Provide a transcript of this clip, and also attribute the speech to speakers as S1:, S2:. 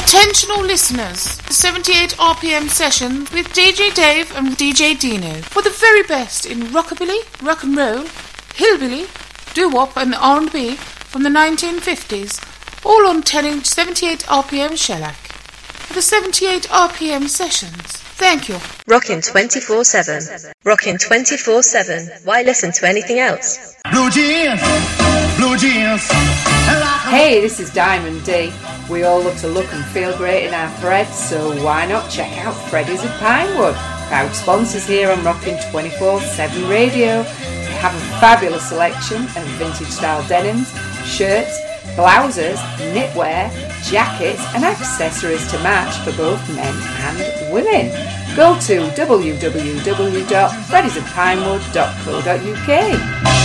S1: Attention all listeners, 78 RPM session with DJ Dave and DJ Dino for the very best in rockabilly, rock and roll, hillbilly, doo-wop and R&B from the 1950s, all on 10-inch 78 RPM shellac. For the 78 RPM sessions. Thank you.
S2: Rockin' 24/7. Rockin' 24/7. Why listen to anything else?
S3: Blue jeans, blue jeans.
S4: Hey, this is Diamond D. We all love to look and feel great in our threads, so why not check out Freddy's of Pinewood, proud sponsors here on Rockin' 24/7 Radio. They have a fabulous selection of vintage style denims, shirts, blouses, knitwear, jackets and accessories to match for both men and women. Go to www.freddysofpinewood.co.uk.